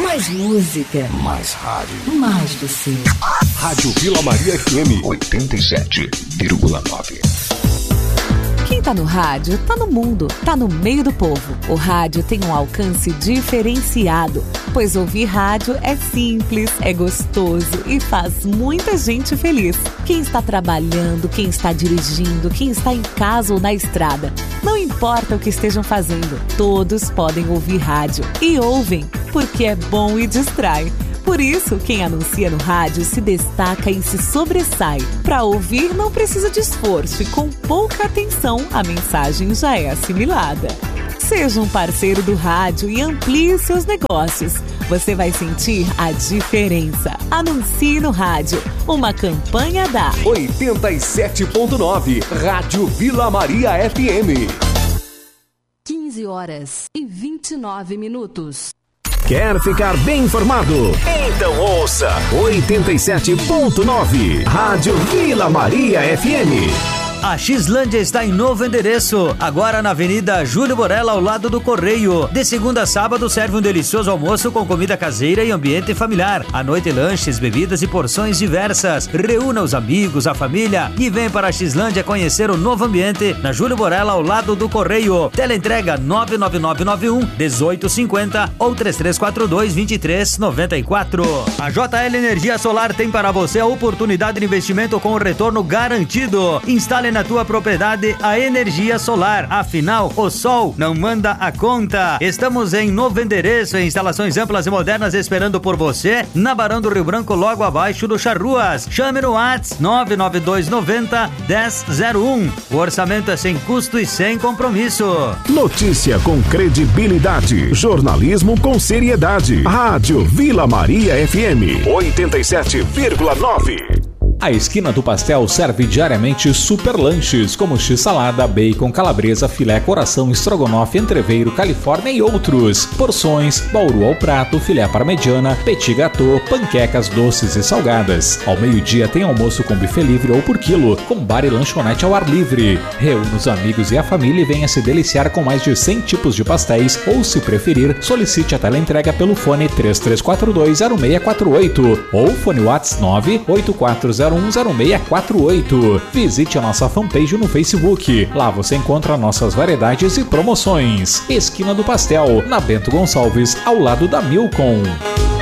Mais música. Mais rádio. Mais você. Rádio Vila Maria FM 87,9. Quem tá no rádio, tá no mundo, tá no meio do povo. O rádio tem um alcance diferenciado, pois ouvir rádio é simples, é gostoso e faz muita gente feliz. Quem está trabalhando, quem está dirigindo, quem está em casa ou na estrada, não importa o que estejam fazendo, todos podem ouvir rádio. E ouvem, porque é bom e distrai. Por isso, quem anuncia no rádio se destaca e se sobressai. Para ouvir, não precisa de esforço e com pouca atenção, a mensagem já é assimilada. Seja um parceiro do rádio e amplie seus negócios. Você vai sentir a diferença. Anuncie no rádio. Uma campanha da 87.9 Rádio Vila Maria FM. 15h29. Quer ficar bem informado? Então ouça 87.9 Rádio Vila Maria FM. A Xlândia está em novo endereço, agora na Avenida Júlio Borella, ao lado do Correio. De segunda a sábado serve um delicioso almoço com comida caseira e ambiente familiar. À noite, lanches, bebidas e porções diversas. Reúna os amigos, a família e vem para a Xlândia conhecer o novo ambiente na Júlio Borella, ao lado do Correio. Teleentrega 99991-1850 ou 3342-2394. A JL Energia Solar tem para você a oportunidade de investimento com retorno garantido. Instale na tua propriedade a energia solar. Afinal, o sol não manda a conta. Estamos em novo endereço, em instalações amplas e modernas esperando por você, na Barão do Rio Branco, logo abaixo do Charruas. Chame no WhatsApp 99290-1001. O orçamento é sem custo e sem compromisso. Notícia com credibilidade. Jornalismo com seriedade. Rádio Vila Maria FM 87,9. A Esquina do Pastel serve diariamente super lanches, como x-salada, bacon, calabresa, filé, coração, estrogonofe, entreveiro, califórnia e outros. Porções, bauru ao prato, filé parmegiana, petit gâteau, panquecas doces e salgadas. Ao meio-dia tem almoço com buffet livre ou por quilo, com bar e lanchonete ao ar livre. Reúna os amigos e a família e venha se deliciar com mais de 100 tipos de pastéis ou, se preferir, solicite a teleentrega pelo fone 33420648 ou fone WhatsApp 984010648. Visite a nossa fanpage no Facebook. Lá você encontra nossas variedades e promoções. Esquina do Pastel, na Bento Gonçalves, ao lado da Milcom.